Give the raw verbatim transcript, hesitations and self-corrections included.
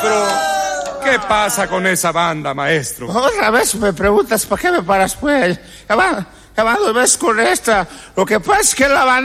Maestro, ¿qué pasa con esa banda, maestro? Otra vez me preguntas, ¿para qué me paras, pues? Ya va, ya va, dos veces con esta. Lo que pasa es que la banda